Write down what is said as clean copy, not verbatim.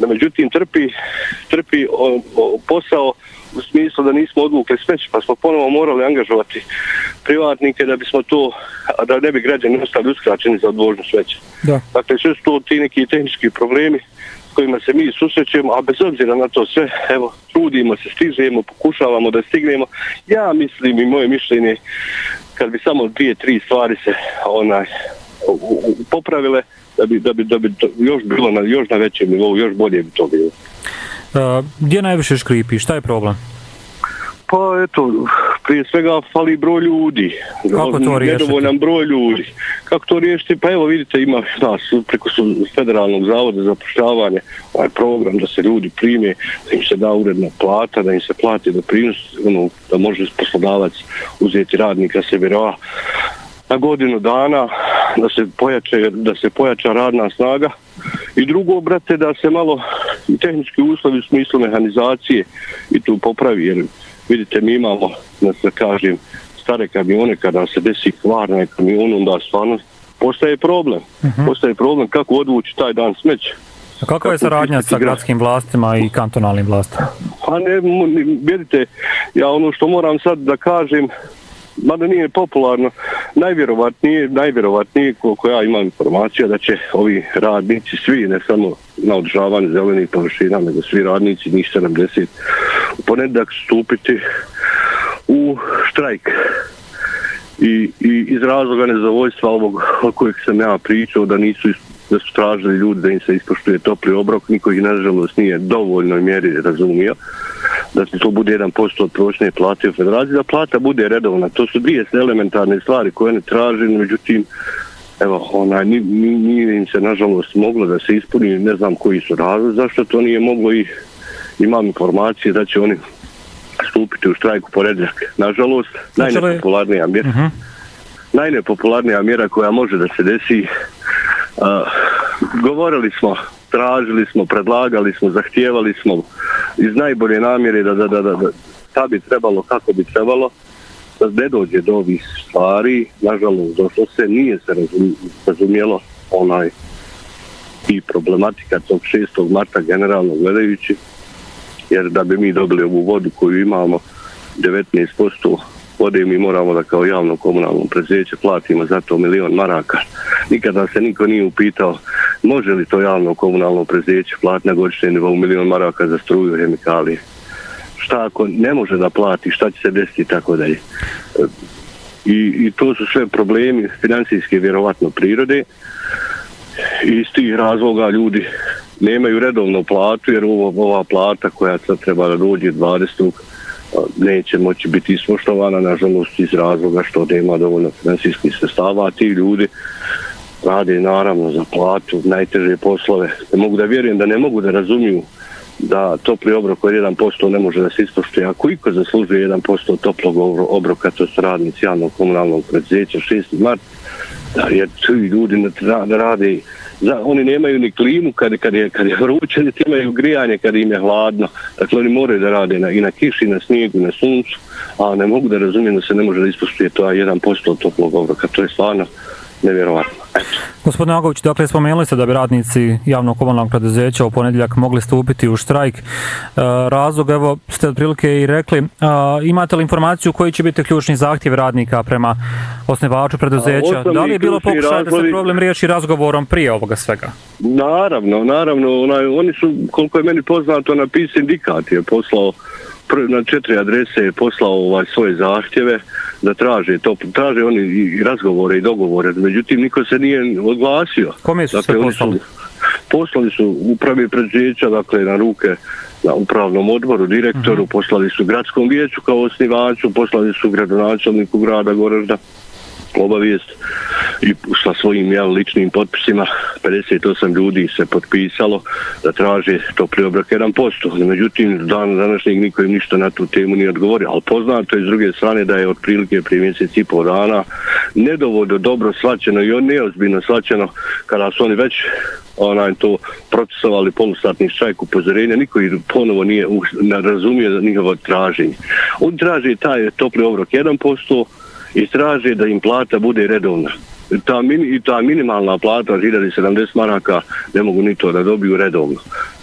Međutim, trpi posao u smislu da nismo odvukli smeće, pa smo ponovo morali angažovati privatnike da bismo to, da ne bi građani ostali uskraćeni za odvožnju smeća. Dakle, sve su to ti neki tehnički problemi s kojima se mi susrećemo, a bez obzira na to sve, evo, trudimo se, stižemo, pokušavamo da stignemo. Ja mislim i moje mišljenje, kad bi samo 2-3 stvari se popravile, da bi još bilo na još na većem nivou, još bolje bi to bilo. Gdje najviše škripi? Šta je problem? Pa eto, prije svega fali broj ljudi. Kako to riješiti? Nedovoljan broj ljudi. Kako to riješiti? Pa evo vidite, ima nas preko Federalnog zavoda za zapošljavanje ovaj program da se ljudi prime, da im se da uredna plata, da im se plati doprinos, da može poslodavac uzeti radnika SBRA na godinu dana, da se pojača radna snaga. I drugo, brate, da se malo tehnički uslovi u smislu mehanizacije i tu popravi, jer vidite, mi imamo, da kažem, stare kamione, kada se desi kvar na kamionu, onda stvarno postaje problem. Postaje problem kako odvući taj dan smeća. A kako je saradnja sa gradskim vlastima i kantonalnim vlastima? Pa ne, vidite, ja ono što moram sad da kažem, mada nije popularno, najvjerovatnije koliko ja imam informacija da će ovi radnici svi, ne samo na održavanju zelenih površina, nego svi radnici, njih 70, u ponedjeljak stupiti u štrajk. I iz razloga nezadovoljstva ovog o kojeg sam ja pričao, da su tražili ljudi da im se ispoštuje topli obrok, niko ih nažalost nije dovoljnoj mjeri razumio, da se to bude 1% od prosječne plate u federaciji, da plata bude redovna. To su dvije elementarne stvari koje ne traže, međutim, evo, nije im se nažalost moglo da se ispuni, ne znam koji su razlozi, zašto to nije moglo, i imam informacije da će oni stupiti u štrajk u ponedjeljak. Nažalost, najnepopularnija mjera koja može da se desi. Govorili smo, tražili smo, predlagali smo, zahtijevali smo iz najbolje namjere da bi trebalo, kako bi trebalo, da ne dođe do ovih stvari. Nažalost, došlo se, nije se razumjelo i problematika tog 6. marta generalno gledajući, jer da bi mi dobili ovu vodu koju imamo, 19% vode, mi moramo da kao javno komunalno preduzeće platimo za to 1 milion maraka. Nikada se niko nije upitao može li to javno komunalno preduzeće platiti na godišnjem nivou 1 milion maraka za struju i hemikalije. Šta ako ne može da plati, šta će se desiti i tako dalje. I to su sve problemi financijske vjerovatno prirode. Iz tih razloga ljudi nemaju redovnu platu, jer ova plata koja sad treba da dođe 20. neće moći biti ispoštovana, nažalost, iz razloga što nema dovoljno financijskih sredstava, a ti ljudi rade naravno za platu, najteže poslove. Ne mogu da vjerujem, da ne mogu da razumiju da topli obrok od 1% ne može da se ispoštuje. Ako iko zaslužuje 1% toplog obroka, to su radnici javnog komunalnog preduzeća 6. mart, jer ti ljudi rade, oni nemaju ni klimu kad je vruće, niti imaju grijanje kad im je hladno. Dakle, oni moraju da rade i na kiši, na snijegu, na suncu, a ne mogu da razumijem da se ne može da ispoštuje to 1% toplog obroka. To je stvarno nevjerovatno. Gospodine Agović, dakle, spomenuli ste da bi radnici javnog komunalnog preduzeća u ponedjeljak mogli stupiti u štrajk. Razlog, evo, ste otprilike i rekli. Imate li informaciju koji će biti ključni zahtjev radnika prema osnivaču preduzeća? Da li je bilo pokušaj da se problem riješi razgovorom prije ovoga svega? Naravno. Oni su, koliko je meni poznato, napisao sindikat je poslao na 4 adrese je poslao svoje zahtjeve da traže oni i razgovore i dogovore, međutim niko se nije oglasio. Kome su se poslali? Poslali su upravi preduzeća, dakle na ruke na upravnom odboru, direktoru, poslali su gradskom vijeću kao osnivaču, poslali su gradonačelniku grada Goražda obavijest i sa svojim ličnim potpisima 58 ljudi se potpisalo da traže topli obrok 1%. Međutim, današnjeg niko im ništa na tu temu nije odgovorio, ali poznato je s druge strane da je otprilike prije mjesec i pol dana nedovoljno dobro shvaćeno i neozbiljno shvaćeno kada su oni već to procesovali polusatni štrajk upozorenja, niko ih ponovo nije razumio njihovo traženje. On traže taj topli obrok 1%, i traže da im plata bude redovna. Ta minimalna plata od 1070 maraka ne mogu ni to da dobiju redovno.